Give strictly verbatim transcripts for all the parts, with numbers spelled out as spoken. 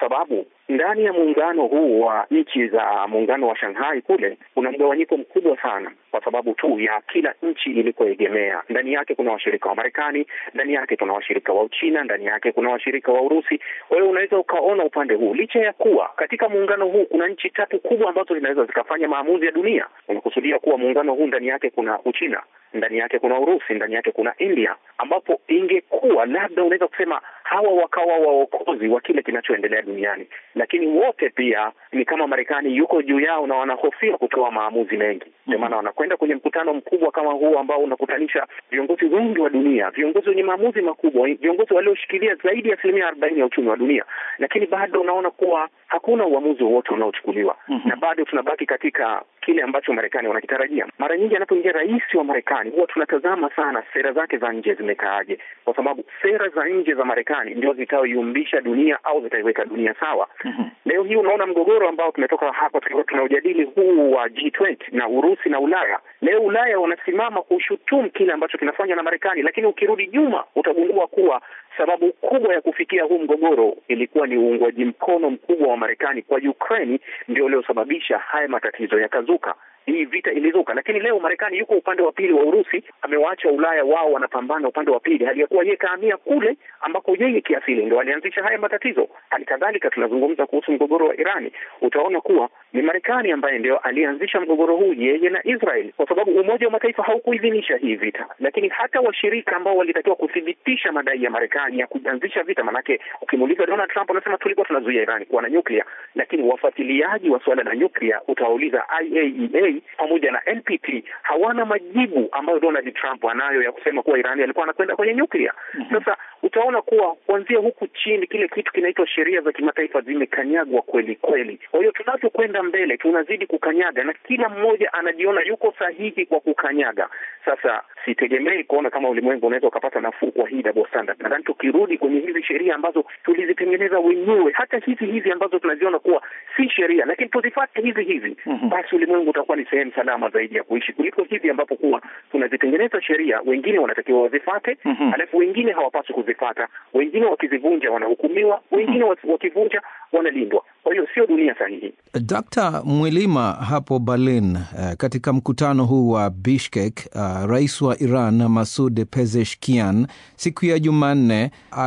sababu ndani ya muungano huu wa nchi za muungano wa Shanghai kule kuna mgawanyiko mkubwa sana, kwa sababu tu ya kila nchi ilikoegemea. Ndani yake kuna washirika wa Marekani, ndani yake kuna washirika wa Uchina, ndani yake kuna washirika wa Urusi. Kwa hiyo unaweza ukaona upande huu, licha ya kuwa katika muungano huu kuna nchi tatu kubwa ambazo zinaweza zikafanya maamuzi ya dunia. Unakusudia kuwa muungano huu ndani yake kuna Uchina, ndani yake kuna Urusi, ndani yake kuna India, ambapo ingekuwa labda unaweza kusema hawa wakawa waokozi wa kile kinachoendelea duniani, lakini wote pia ni kama Marekani yuko juu yao na wanahofia kutoa maamuzi mengi. Ndio maana wanakwenda kwenye mkutano mkubwa kama huu ambao unakutanisha viongozi wengi wa dunia, viongozi wenye maamuzi makubwa, viongozi walioshikilia zaidi ya asilimia arobaini ya uchumi wa dunia, lakini bado unaona kuwa hakuna uamuzi wowote unaochukuliwa. Mm-hmm. Na bado tunabaki katika kile ambacho Marekani wanakitarajia. Mara nyingi anapoingia rais wa Marekani huwa tunatazama sana sera zake za nje zimekaaje, kwa sababu sera za nje za Marekani ndio zitaoyumbisha dunia au zitaiweka dunia sawa. Mm-hmm. Leo hii unaona mgogoro ambao tumetoka hapa tunaojadili huu wa G twenty na Urusi na Ulaya. Leo Ulaya wanasimama kushutumu kile ambacho kinafanywa na Marekani, lakini ukirudi nyuma utagundua kuwa sababu kubwa ya kufikia huu mgogoro ilikuwa ni uungwaji mkono mkubwa wa Marekani kwa Ukraine, ndio uliosababisha haya matatizo yakazuka. Hii vita ilizuka, lakini leo Marekani yuko upande wa pili wa Urusi, amewaacha Ulaya wao wanapambana upande wa pili, hali ya kuwa yeye kahamia kule ambako yeye kiasili ndio alianzisha haya matatizo. Hali kadhalika tunazungumza kuhusu mgogoro wa Irani, utaona kuwa ni Marekani ambaye ndio alianzisha mgogoro huu, yeye na Israel, kwa sababu Umoja wa Mataifa haukuidhinisha hii vita. Lakini hata washirika ambao walitakiwa kuthibitisha madai ya Marekani ya kuanzisha vita, manake ukimuuliza Donald Trump anasema tulikuwa tunazuia Irani kuwa na nyuklia, lakini wafuatiliaji wa swala la nyuklia utawauliza I A E A pamoja na N P T hawana majibu ambayo Donald Trump anayo ya kusema kuwa Irani alikuwa anakwenda kwenye nyuklia. Mm-hmm. Sasa utaona kuwa kuanzia huku chini kile kitu kinaitwa sheria za kimataifa zimekanyagwa kweli kweli. Kwa hiyo tunapokwenda mbele tunazidi kukanyaga na kila mmoja anajiona yuko sahihi kwa kukanyaga. Sasa sitegemei kuona kama ulimwengu unaweza ukapata nafuu kwa hii double standard. Nadhani tukirudi kwenye hizi sheria ambazo tulizitengeneza wenyewe, hata hizi hizi ambazo tunaziona kuwa si sheria, lakini tuzifuate hizi hizi, mm-hmm. basi ulimwengu utakuwa ni sehemu salama zaidi ya kuishi kuliko hizi ambapo kuwa tunazitengeneza sheria, wengine wanatakiwa wazifuate, mm-hmm. alafu wengine hawapaswi kuzifuata, wengine wakizivunja wanahukumiwa, wengine mm-hmm. wakivunja wanalindwa. Kwa hiyo sio dunia sahihi. Dokta Mwilima, hapo Berlin, uh, katika mkutano huu wa Bishkek, uh, rais wa Iran Masoud Pezeshkian siku ya Jumanne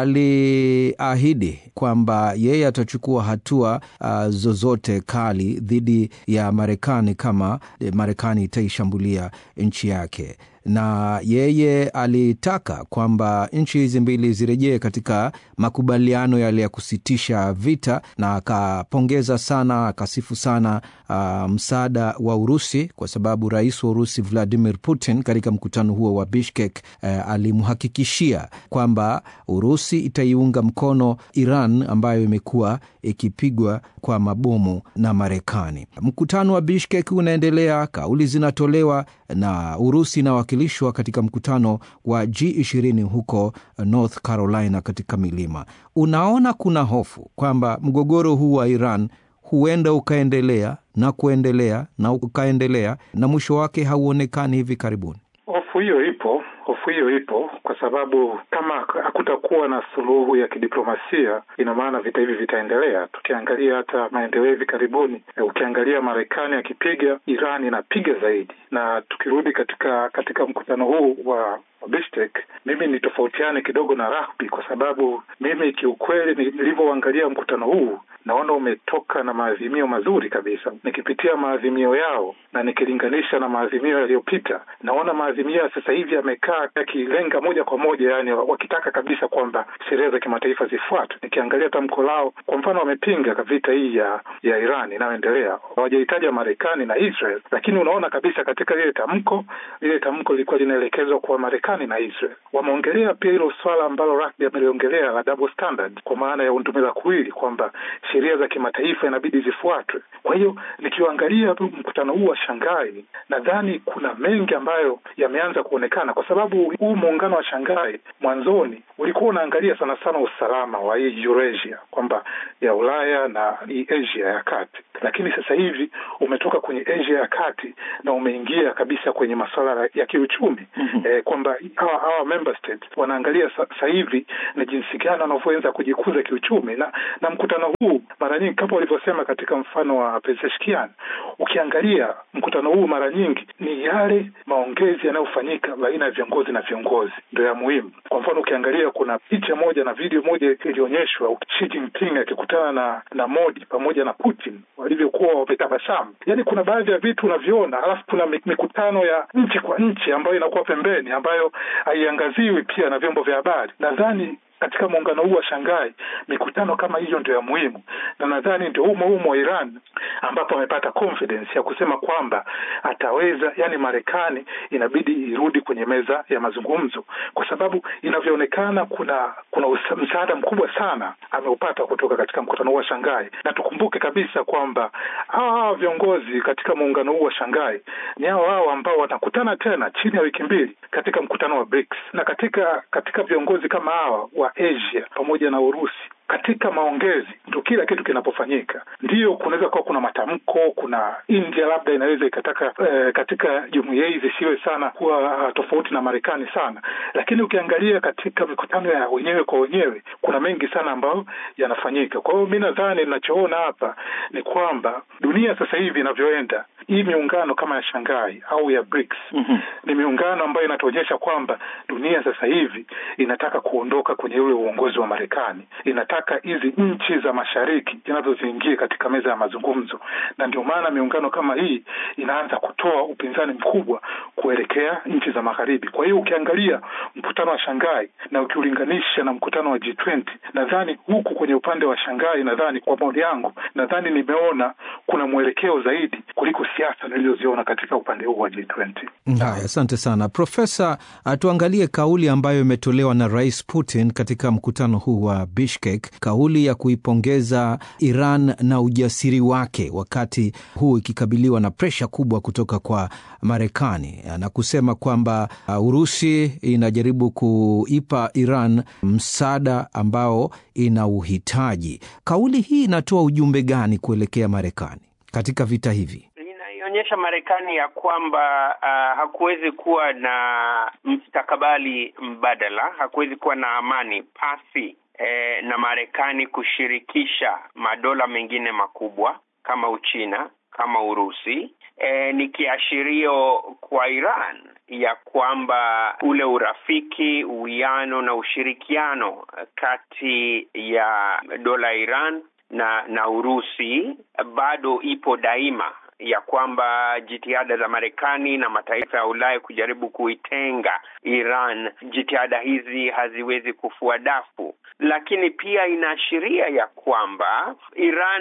aliahidi kwamba yeye atachukua hatua uh, zozote kali dhidi ya Marekani kama Marekani itaishambulia nchi yake, na yeye alitaka kwamba nchi hizi mbili zirejee katika makubaliano yale ya kusitisha vita, na akapongeza sana, akasifu sana uh, msaada wa Urusi, kwa sababu rais wa Urusi Vladimir Putin katika mkutano huo wa Bishkek uh, alimhakikishia kwamba Urusi itaiunga mkono Iran ambayo imekuwa ikipigwa kwa mabomu na Marekani. Mkutano wa Bishkek unaendelea, kauli zinatolewa na Urusi na wakilishwa katika mkutano wa G ishirini huko North Carolina katika milima. Unaona kuna hofu kwamba mgogoro huu wa Iran huenda ukaendelea na kuendelea na ukaendelea na mwisho wake hauonekani hivi karibuni? Hofu hiyo ipo, hofu hiyo ipo kwa sababu kama hakutakuwa na suluhu ya kidiplomasia, ina maana vita hivi vitaendelea. Tukiangalia hata maendeleo hivi karibuni, ukiangalia Marekani akipiga, Iran inapiga zaidi. Na tukirudi katika katika mkutano huu wa Bishkek, mimi ni tofautiane kidogo na rugby, kwa sababu mimi kiukweli nilivyoangalia mkutano huu naona umetoka na maazimio mazuri kabisa. Nikipitia maazimio yao na nikilinganisha na maazimio yaliyopita, naona maazimio sasa hivi yamekaa yakilenga moja kwa moja, yani wakitaka kabisa kwamba sheria za kimataifa zifuatwe. Nikiangalia tamko lao, kwa mfano wamepinga vita hii ya ya Iran inayoendelea. Hawajahitaja Marekani na Israel, lakini unaona kabisa katika ile tamko, ile tamko lilikuwa linaelekezwa kwa Marekani na Israel. Wameongelea pia hilo swala ambalo Rugby ameliongelea la double standard, kwa maana ya undumila kuwili, kwamba sheria za kimataifa inabidi zifuatwe. Kwa hiyo nikiangalia mkutano huu wa Shanghai, nadhani kuna mengi ambayo yameanza kuonekana, kwa sababu huu muungano wa Shanghai mwanzoni ulikuwa unaangalia sana sana usalama wa hii Eurasia, kwamba ya Ulaya na hii Asia ya kati. lakini sasa hivi umetoka kwenye Asia ya kati na umeingia kabisa kwenye masuala ya kiuchumi. Mm-hmm. Eh, kwamba hawa hawa member states wanaangalia sasa hivi na jinsi gani wanavyoweza kujikuza kiuchumi, na na mkutano huu mara nyingi kama walivyosema katika mfano wa Pezeshkian, ukiangalia mkutano huu mara nyingi ni yale maongezi yanayofanyika baina ya viongozi na viongozi ndio ya muhimu. Kwa mfano ukiangalia kuna picha moja na video moja ilionyeshwa Xi Jinping akikutana na na Modi pamoja na Putin walivyokuwa wametabasamu. Yaani kuna baadhi ya vitu unaviona, alafu kuna mikutano ya nchi kwa nchi ambayo inakuwa pembeni, ambayo haiangaziwi pia na vyombo vya habari. Nadhani katika muungano huu wa Shanghai mikutano kama hiyo ndio ya muhimu, na nadhani ndio humo humo Iran ambapo amepata confidence ya kusema kwamba ataweza, yani Marekani inabidi irudi kwenye meza ya mazungumzo, kwa sababu inavyoonekana kuna kuna msaada mkubwa sana ameupata kutoka katika mkutano huu wa Shanghai. Na tukumbuke kabisa kwamba hawa viongozi katika muungano huu wa Shanghai ni hao hao ambao watakutana tena chini ya wiki mbili katika mkutano wa B R I C S, na katika katika viongozi kama hawa wa Asia pamoja na Urusi katika maongezi ndio kila kitu kinapofanyika. Ndio kunaweza kuwa kuna matamko, kuna India labda inaweza ikataka e, katika jumuiya hizi siwe sana kuwa tofauti na Marekani sana, lakini ukiangalia katika mikutano ya wenyewe kwa wenyewe kuna mengi sana ambayo yanafanyika. Kwa hiyo mimi nadhani ninachoona hapa ni kwamba dunia sasa hivi inavyoenda, hii miungano kama ya Shanghai au ya B R I C S, mm-hmm. ni miungano ambayo inatuonyesha kwamba dunia sasa hivi inataka kuondoka kwenye ule uongozi wa Marekani, inataka hizi nchi za mashariki zinazoziingia katika meza ya mazungumzo, na ndio maana miungano kama hii inaanza kutoa upinzani mkubwa kuelekea nchi za magharibi. Kwa hiyo ukiangalia mkutano wa Shanghai na ukiulinganisha na mkutano wa G twenty, nadhani huku kwenye upande wa Shanghai, nadhani kwa maoni yangu, nadhani nimeona kuna mwelekeo zaidi kuliko siasa nilizoziona katika upande huu wa G twenty. Haya, asante sana Profesa. Tuangalie kauli ambayo imetolewa na Rais Putin katika mkutano huu wa Bishkek, kauli ya kuipongeza Iran na ujasiri wake wakati huu ikikabiliwa na presha kubwa kutoka kwa Marekani, na kusema kwamba uh, Urusi inajaribu kuipa Iran msaada ambao ina uhitaji. Kauli hii inatoa ujumbe gani kuelekea Marekani katika vita hivi? Inaonyesha Marekani ya kwamba uh, hakuwezi kuwa na mstakabali mbadala, hakuwezi kuwa na amani pasi E, na Marekani kushirikisha madola mengine makubwa kama Uchina, kama Urusi. E, ni kiashirio kwa Iran ya kwamba ule urafiki, uwiano na ushirikiano kati ya dola Iran na na Urusi bado ipo daima, ya kwamba jitihada za Marekani na mataifa ya Ulaya kujaribu kuitenga Iran, jitihada hizi haziwezi kufua dafu. Lakini pia inaashiria ya kwamba Iran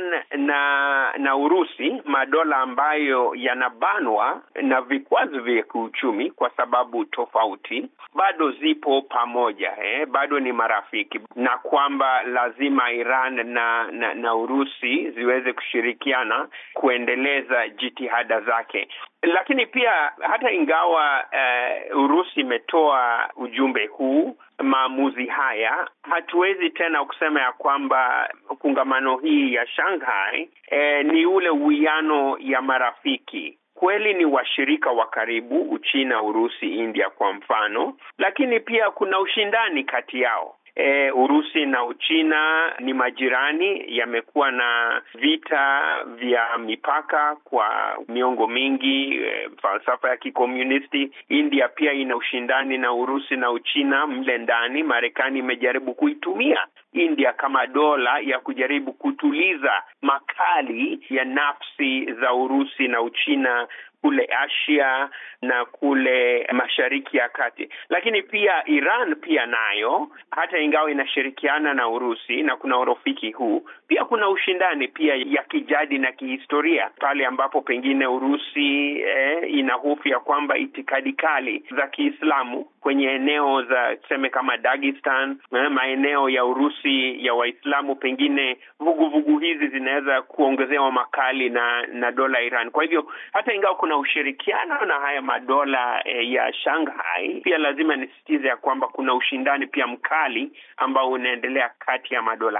na na Urusi, madola ambayo yanabanwa na vikwazo vya kiuchumi kwa sababu tofauti, bado zipo pamoja, eh? Bado ni marafiki, na kwamba lazima Iran na, na, na Urusi ziweze kushirikiana kuendeleza jitihada zake. Lakini pia hata ingawa uh, Urusi imetoa ujumbe huu, maamuzi haya, hatuwezi tena kusema ya kwamba kongamano hii ya Shanghai eh, ni ule uwiano ya marafiki. Kweli ni washirika wa karibu, Uchina, Urusi, India kwa mfano, lakini pia kuna ushindani kati yao. E, Urusi na Uchina ni majirani, yamekuwa na vita vya mipaka kwa miongo mingi, e, falsafa ya kikomunisti. India pia ina ushindani na Urusi na Uchina mle ndani. Marekani imejaribu kuitumia India kama dola ya kujaribu kutuliza makali ya nafsi za Urusi na Uchina kule Asia na kule Mashariki ya Kati. Lakini pia Iran pia nayo, hata ingawa inashirikiana na Urusi na kuna urafiki huu, pia kuna ushindani pia ya kijadi na kihistoria, pale ambapo pengine Urusi eh, inahofia kwamba itikadi kali za Kiislamu kwenye eneo za tuseme kama Dagestan, eh, maeneo ya Urusi ya Waislamu, pengine vuguvugu hizi zinaweza kuongezewa makali na na dola Iran. Kwa hivyo hata ingawa kuna ushirikiano na haya madola eh, ya Shanghai, pia lazima nisitize ya kwamba kuna ushindani pia mkali ambao unaendelea kati ya madola haya.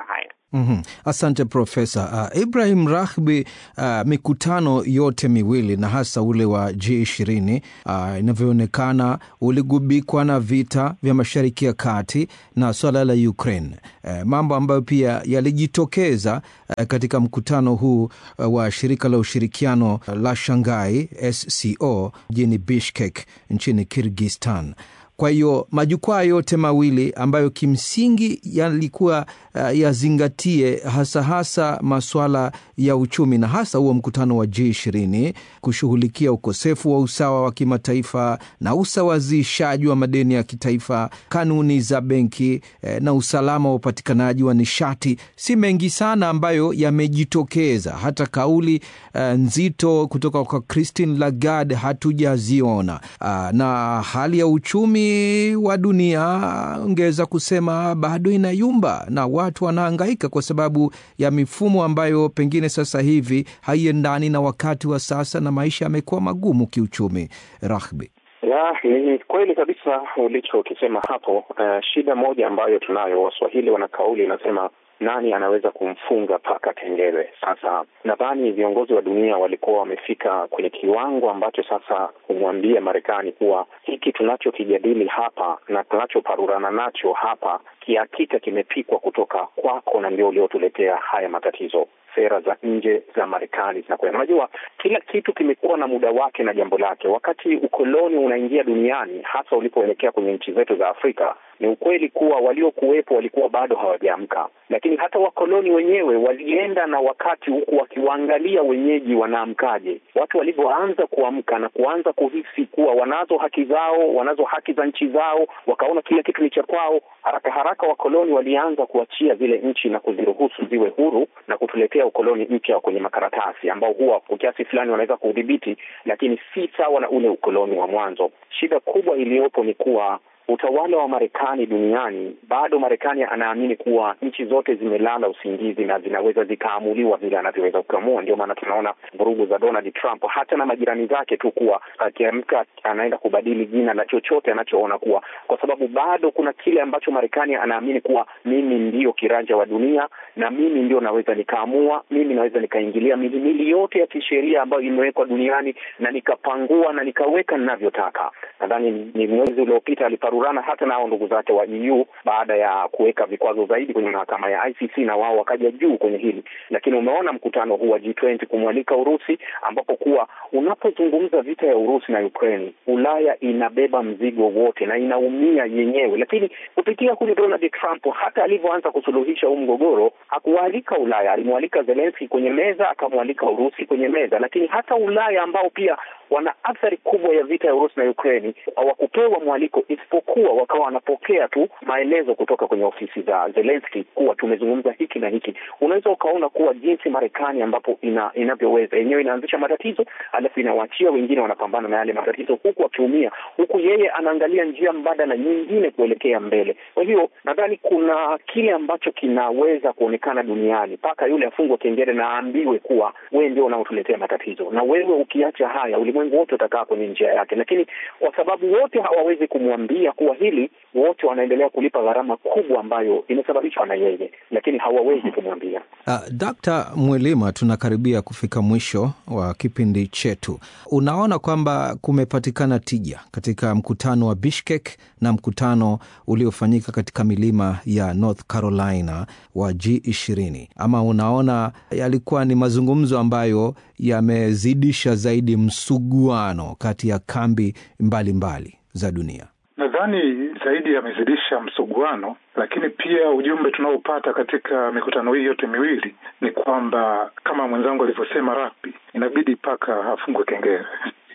Mm-hmm. Asante Profesa. Uh, Ibrahim Rahbi, uh, mikutano yote miwili na hasa ule wa G ishirini uh, inavyoonekana uligubikwa na vita vya Mashariki ya Kati na swala la Ukraine. Uh, mambo ambayo pia yalijitokeza uh, katika mkutano huu uh, wa shirika la ushirikiano uh, la Shanghai S C O mjini Bishkek nchini Kyrgyzstan. Kwa hiyo majukwaa yote mawili ambayo kimsingi yalikuwa uh, yazingatie hasa hasa masuala ya uchumi na hasa huo mkutano wa G ishirini kushughulikia ukosefu wa usawa wa kimataifa na usawazishaji wa madeni ya kitaifa, kanuni za benki eh, na usalama wa upatikanaji wa nishati. Si mengi sana ambayo yamejitokeza, hata kauli uh, nzito kutoka kwa Christine Lagarde hatujaziona. Uh, na hali ya uchumi wa dunia ongeza kusema bado inayumba na watu wanahangaika kwa sababu ya mifumo ambayo pengine sasa hivi haiendani na wakati wa sasa na maisha yamekuwa magumu kiuchumi. Rahbi. Ya, ni kweli kabisa ulichokisema hapo. Uh, shida moja ambayo tunayo, Waswahili wana kauli inasema nani anaweza kumfunga paka kengele. Sasa nadhani viongozi wa dunia walikuwa wamefika kwenye kiwango ambacho sasa kumwambia Marekani kuwa hiki tunachokijadili hapa na tunachoparurana nacho hapa kihakika kimepikwa kutoka kwako na ndio uliotuletea haya matatizo. Sera za nje za Marekani zinakuwa, unajua kila kitu kimekuwa na muda wake na jambo lake. Wakati ukoloni unaingia duniani, hasa ulipoelekea kwenye nchi zetu za Afrika, ni ukweli kuwa waliokuwepo walikuwa bado hawajaamka, lakini hata wakoloni wenyewe walienda na wakati huku wakiwaangalia wenyeji wanaamkaje. Watu walivyoanza kuamka na kuanza kuhisi kuwa wanazo haki zao, wanazo haki za nchi zao, wakaona kila kitu ni cha kwao, haraka haraka wakoloni walianza kuachia zile nchi na kuziruhusu ziwe huru na kutuletea ukoloni mpya kwenye makaratasi ambao huwa kwa kiasi fulani wanaweza kudhibiti, lakini si sawa na ule ukoloni wa mwanzo. Shida kubwa iliyopo ni kuwa utawala wa Marekani duniani, bado Marekani anaamini kuwa nchi zote zimelala usingizi na zinaweza zikaamuliwa vile anavyoweza kuamua. Ndio maana tunaona vurugu za Donald Trump, hata na majirani zake tu, kuwa akiamka anaenda kubadili jina la chochote anachoona kuwa, kwa sababu bado kuna kile ambacho Marekani anaamini kuwa mimi ndio kiranja wa dunia na mimi ndio naweza nikaamua, mimi naweza nikaingilia mihimili yote ya kisheria ambayo imewekwa duniani na nikapangua na nikaweka ninavyotaka. Nadhani ni mwezi uliopita aliparurana hata nao ndugu zake wa E U baada ya kuweka vikwazo zaidi kwenye mahakama ya I C C, na wao wakaja juu kwenye hili. Lakini umeona mkutano huu wa G twenty kumwalika Urusi, ambapo kuwa unapozungumza vita ya Urusi na Ukraine, Ulaya inabeba mzigo wote na inaumia yenyewe. Lakini kupitia huyu Donald Trump, hata alivyoanza kusuluhisha huu mgogoro, hakualika Ulaya, alimwalika Zelensky kwenye meza, akamwalika Urusi kwenye meza. Lakini hata Ulaya ambao pia wana athari kubwa ya vita ya Urusi na Ukraine hawakupewa mwaliko, isipokuwa wakawa wanapokea tu maelezo kutoka kwenye ofisi za Zelensky kuwa tumezungumza hiki na hiki. Unaweza ukaona kuwa jinsi Marekani ambapo ina inavyoweza yenyewe inaanzisha matatizo, alafu inawaachia wengine wanapambana na yale matatizo huku wakiumia, huku yeye anaangalia njia mbadala nyingine kuelekea mbele. Kwa hiyo nadhani kuna kile ambacho kinaweza kuonekana duniani, paka yule afungwe kengele na aambiwe kuwa wewe ndio unaotuletea matatizo, na wewe ukiacha haya ulimwengu wote utakaa kwenye njia yake. Lakini kwa sababu wote hawawezi kumwambia kuwa hili, wote wanaendelea kulipa gharama kubwa ambayo imesababishwa na yeye, lakini hawawezi kumwambia. Uh, Daktari Mwilima, tunakaribia kufika mwisho wa kipindi chetu. Unaona kwamba kumepatikana tija katika mkutano wa Bishkek na mkutano uliofanyika katika milima ya North Carolina wa G ishirini, ama unaona yalikuwa ni mazungumzo ambayo yamezidisha zaidi msuguano kati ya kambi mbalimbali mbali za dunia? Nadhani zaidi yamezidisha msuguano, lakini pia ujumbe tunaopata katika mikutano hii yote miwili ni kwamba kama mwenzangu alivyosema Rahbi, inabidi paka afungwe kengele.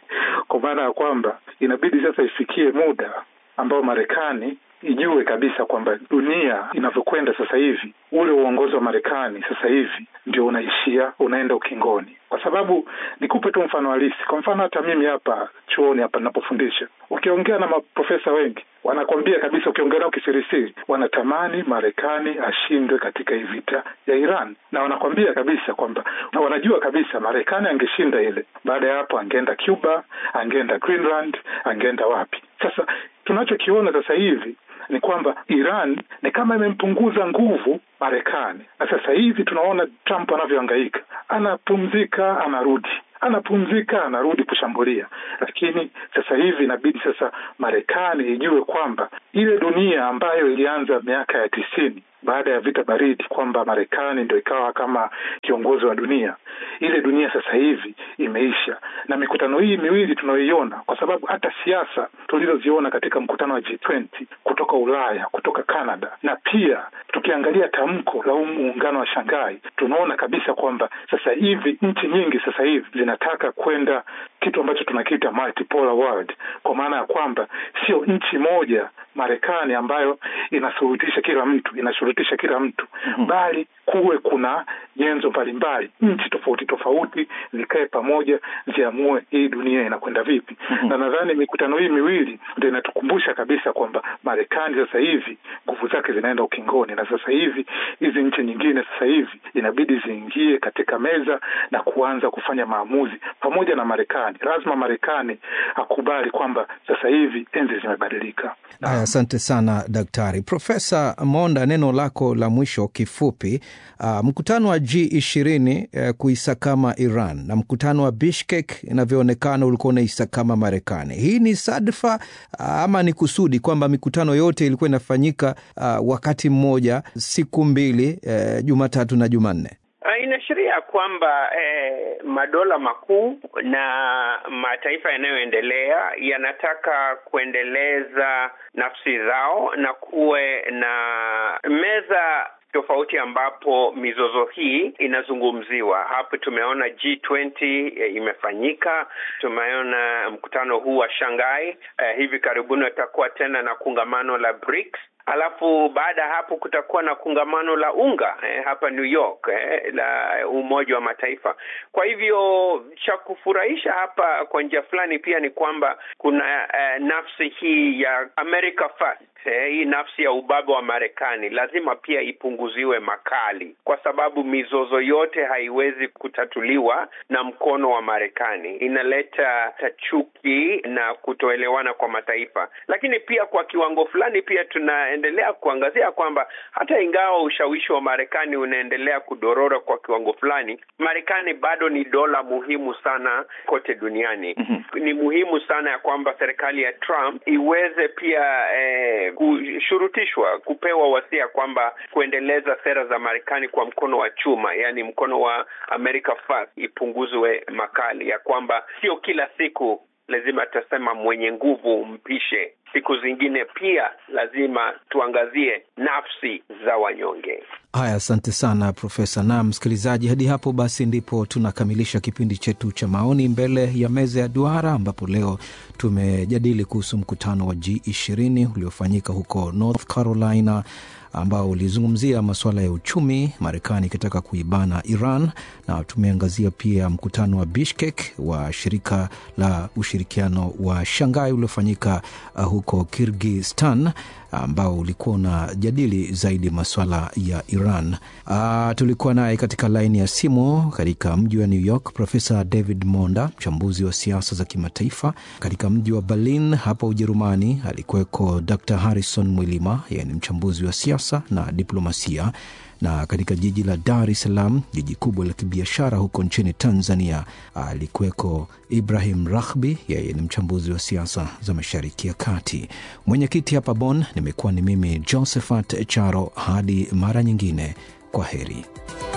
Kwa maana ya kwamba inabidi sasa ifikie muda ambao Marekani ijue kabisa kwamba dunia inavyokwenda sasa hivi, ule uongozi wa Marekani sasa hivi ndio unaishia, unaenda ukingoni. Kwa sababu nikupe tu mfano halisi. Kwa mfano hata mimi hapa chuoni hapa ninapofundisha, ukiongea na maprofesa wengi wanakwambia kabisa, ukiongea nao kisirisiri, wanatamani Marekani ashindwe katika hii vita ya Iran, na wanakwambia kabisa kwamba na wanajua kabisa Marekani angeshinda ile, baada ya hapo angeenda Cuba, angeenda Greenland, angeenda wapi. Sasa tunachokiona sasa hivi ni kwamba Iran ni kama imempunguza nguvu Marekani, na sasa hivi tunaona Trump anavyohangaika, anapumzika anarudi, anapumzika anarudi kushambulia. Lakini sasa hivi inabidi sasa Marekani ijue kwamba ile dunia ambayo ilianza miaka ya tisini baada ya vita baridi, kwamba Marekani ndio ikawa kama kiongozi wa dunia, ile dunia sasa hivi imeisha. Na mikutano hii miwili tunayoiona, kwa sababu hata siasa tulizoziona katika mkutano wa G twenty kutoka Ulaya, kutoka Canada, na pia tukiangalia tamko la muungano wa Shanghai, tunaona kabisa kwamba sasa hivi nchi nyingi sasa hivi zinataka kwenda kitu ambacho tunakiita multipolar world, kwa maana ya kwamba sio nchi moja Marekani ambayo inashurutisha kila mtu, inashurutisha kila mtu, mm-hmm. bali kuwe kuna nyenzo mbalimbali, nchi tofauti tofauti zikae pamoja, ziamue hii dunia inakwenda vipi. Mm-hmm. Na nadhani mikutano hii miwili ndio inatukumbusha kabisa kwamba Marekani sasa hivi nguvu zake zinaenda ukingoni, na sasa hivi hizi nchi nyingine sasa hivi inabidi ziingie katika meza na kuanza kufanya maamuzi pamoja na Marekani. Lazima Marekani akubali kwamba sasa hivi enzi zimebadilika. Aya, asante sana Daktari. Profesa Monda, neno lako la mwisho kifupi. Uh, mkutano wa G ishirini uh, kuisakama Iran na mkutano wa Bishkek inavyoonekana ulikuwa unaisakama Marekani. Hii ni sadfa uh, ama ni kusudi kwamba mikutano yote ilikuwa inafanyika uh, wakati mmoja, siku mbili, uh, Jumatatu na Jumanne? Uh, inaashiria kwamba eh, madola makuu na mataifa yanayoendelea yanataka kuendeleza nafsi zao na kuwe na meza tofauti ambapo mizozo hii inazungumziwa. Hapo tumeona G twenty eh, imefanyika, tumeona mkutano huu wa Shanghai, eh, hivi karibuni utakuwa tena na kongamano la BRICS. Alafu baada hapo kutakuwa na kongamano la unga eh, hapa New York eh, la Umoja wa Mataifa. Kwa hivyo cha kufurahisha hapa kwa njia fulani pia ni kwamba kuna eh, nafsi hii ya America First. Eh, hii nafsi ya ubaba wa Marekani lazima pia ipunguziwe makali, kwa sababu mizozo yote haiwezi kutatuliwa na mkono wa Marekani. Inaleta tachuki na kutoelewana kwa mataifa. Lakini pia kwa kiwango fulani pia tunaendelea kuangazia kwamba hata ingawa ushawishi wa Marekani unaendelea kudorora kwa kiwango fulani, Marekani bado ni dola muhimu sana kote duniani. Mm-hmm. Ni muhimu sana ya kwamba serikali ya Trump iweze pia eh, kushurutishwa, kupewa wasia kwamba kuendeleza sera za Marekani kwa mkono wa chuma, yani mkono wa America First, ipunguzwe makali, ya kwamba sio kila siku lazima tutasema mwenye nguvu mpishe. Siku zingine pia lazima tuangazie nafsi za wanyonge. Haya, asante sana Profesa. Na msikilizaji, hadi hapo basi ndipo tunakamilisha kipindi chetu cha maoni mbele ya meza ya duara, ambapo leo tumejadili kuhusu mkutano wa G ishirini uliofanyika huko North Carolina, ambao ulizungumzia masuala ya uchumi, Marekani ikitaka kuibana Iran, na tumeangazia pia mkutano wa Bishkek wa shirika la ushirikiano wa Shanghai uliofanyika uh, huko Kyrgyzstan, ambao ulikuwa unajadili zaidi masuala ya Iran. Uh, tulikuwa naye katika laini ya simu katika mji wa New York Profesa David Monda, mchambuzi wa siasa za kimataifa. Katika mji wa Berlin hapa Ujerumani alikuweko Doctor Harrison Mwilima, yeye ni mchambuzi wa siasa na diplomasia. Na katika jiji la Dar es Salaam, jiji kubwa la kibiashara huko nchini Tanzania, alikuweko Ibrahim Rahbi, yeye ni mchambuzi wa siasa za Mashariki ya Kati. Mwenyekiti hapa Bonn nimekuwa ni mimi Josephat Charo. Hadi mara nyingine, kwa heri.